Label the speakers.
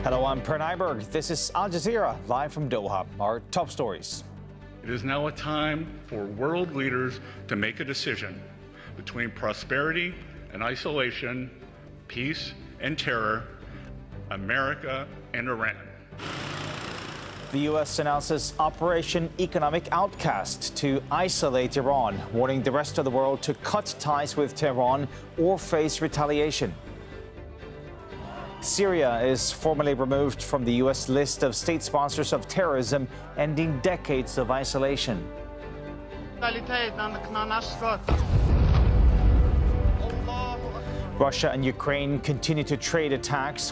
Speaker 1: Hello, I'm Per Nyberg. This is Al Jazeera, live from Doha. Our top stories.
Speaker 2: It is now a time for world leaders to make a decision between prosperity and isolation, peace and terror, America and Iran.
Speaker 1: The U.S. announces Operation Economic Outcast to isolate Iran, warning the rest of the world to cut ties with Tehran or face retaliation. Syria is formally removed from the U.S. list of state sponsors of terrorism, ending decades of isolation. Russia and Ukraine continue to trade attacks.